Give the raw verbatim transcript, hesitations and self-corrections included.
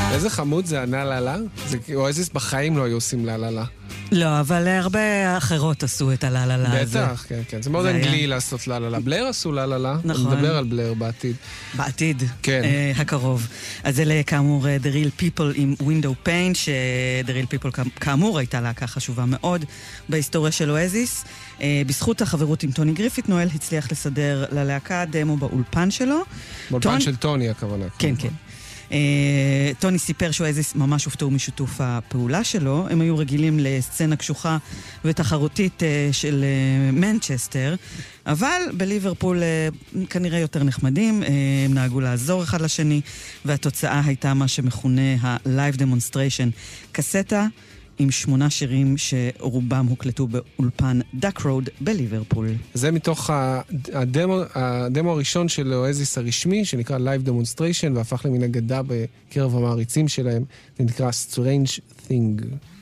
איזה חמוד זה הנה לה לה? אואזיס בחיים לא היו עושים לה לה לה. לא, אבל הרבה אחרות עשו את הלה לה לה הזה. בטח, כן, כן. זה מאוד אנגלי לעשות לה לה לה. בלר עשו לה לה לה. נכון. נדבר על בלר בעתיד. בעתיד. כן. Uh, הקרוב. אז אלה כאמור The Real People עם Window Pane, ש-The Real People כאמור הייתה להקה חשובה מאוד בהיסטוריה של אואזיס. Uh, בזכות החברות עם טוני גריפית, נואל הצליח לסדר ללהקה דמו באולפן שלו. באולפן טון... של טוני הכוונה. כן, כן. Uh, טוני סיפר שאואזיס ממש הופתעו משיתוף הפעולה שלו. הם היו רגילים לסצנה קשוחה ותחרותית uh, של uh, מנצ'סטר, אבל בליברפול uh, כנראה יותר נחמדים. uh, הם נהגו לעזור אחד לשני, והתוצאה הייתה מה שמכונה ה-Live Demonstration, קסטה עם שמונה שירים שרובם הוקלטו באולפן דאק רוד בליברפול. זה מתוך הדמו, הדמו הראשון של אואזיס הרשמי, שנקרא Live Demonstration, והפך למין אגדה בקרב המעריצים שלהם. זה נקרא Strange Thing.